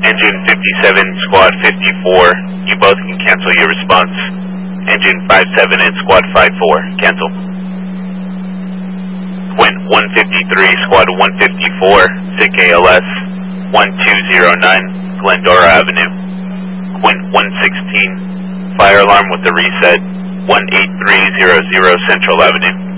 Engine 57, Squad 54, you both can cancel your response. Engine 57 and Squad 54, cancel. Quint 153, Squad 154, SIC ALS 1209, Glendora Avenue. Quint 116, fire alarm with the reset 18300 Central Avenue.